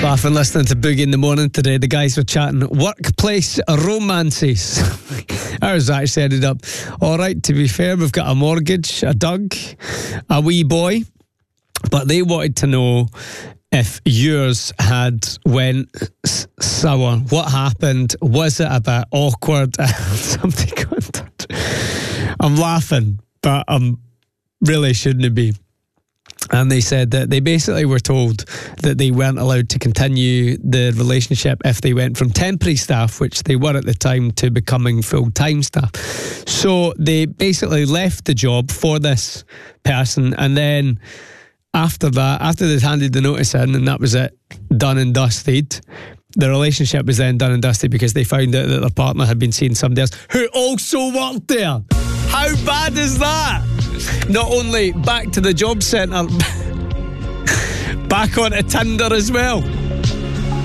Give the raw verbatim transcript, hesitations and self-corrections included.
Laughing listening to Boogie in the Morning today. The guys were chatting workplace romances. Ours actually ended up alright, to be fair. We've got a mortgage, a Doug, a wee boy. But they wanted to know if yours had went sour. What happened? Was it a bit awkward? Somebody got in touch. I'm laughing, but I'm really shouldn't be. And they said that they basically were told that they weren't allowed to continue the relationship if they went from temporary staff, which they were at the time, to becoming full-time staff. So they basically left the job for this person, and then after that, after they'd handed the notice in and that was it, done and dusted, the relationship was then done and dusted because they found out that their partner had been seeing somebody else who also worked there. How bad is that? Not only back to the job centre, back onto Tinder as well.